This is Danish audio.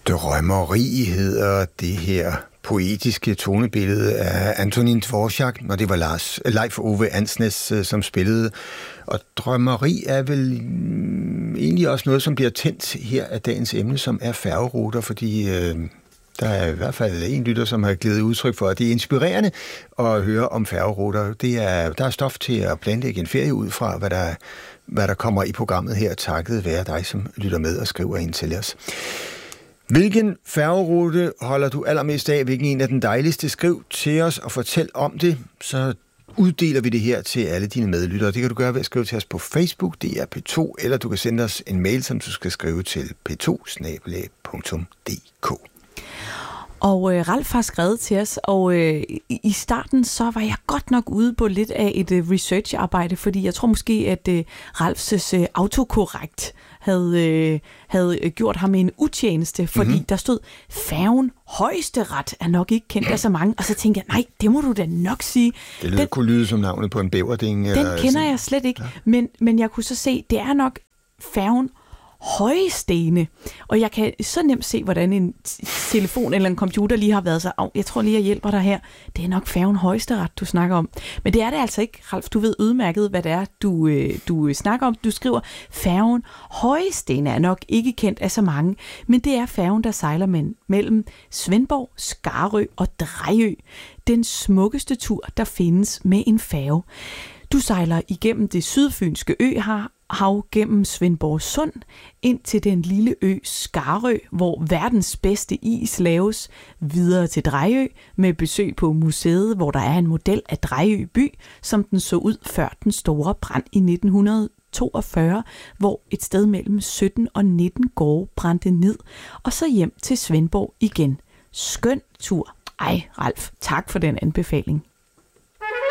Drømmeri hedder det her poetiske tonebillede af Antonin Dvorak, og det var Leif Ove Ansnes, som spillede. Og drømmeri er vel egentlig også noget, som bliver tændt her af dagens emne, som er færgeruter, fordi der er i hvert fald en lytter, som har givet udtryk for, at det er inspirerende at høre om færgeruter. Der er stof til at planlægge en ferie ud fra, hvad der kommer i programmet her, takket være dig, som lytter med og skriver ind til os. Hvilken færgerute holder du allermest af? Hvilken en er den dejligste? Skriv til os og fortæl om det, så uddeler vi det her til alle dine medlyttere. Det kan du gøre ved at skrive til os på Facebook, det er P2, eller du kan sende os en mail, som du skal skrive til p2@dk. Og Ralf har skrevet til os, og i starten så var jeg godt nok ude på lidt af et researcharbejde, fordi jeg tror måske, at Ralfs autokorrekt havde gjort ham en utjeneste, fordi der stod, færgen Højesteret er nok ikke kendt af så mange, og så tænkte jeg, nej, det må du da nok sige. Det kunne lyde som navnet på en bæverding. Den kender jeg slet ikke, ja. Men jeg kunne så se, det er nok færgen Højestene. Og jeg kan så nemt se, hvordan en telefon eller en computer lige har været så. Jeg tror lige, jeg hjælper dig her. Det er nok færgen Højesteret, du snakker om. Men det er det altså ikke, Ralf. Du ved udmærket, hvad det er, du snakker om. Du skriver, færgen Højestene er nok ikke kendt af så mange, men det er færgen, der sejler mellem Svendborg, Skarø og Drejø. Den smukkeste tur, der findes med en færge. Du sejler igennem det sydfynske øhav gennem Svendborg Sund ind til den lille ø Skarø, hvor verdens bedste is laves, videre til Drejø med besøg på museet, hvor der er en model af Drejø by, som den så ud før den store brand i 1942, hvor et sted mellem 17 og 19 gårde brændte ned, og så hjem til Svendborg igen. Skøn tur. Ej, Ralf, tak for den anbefaling.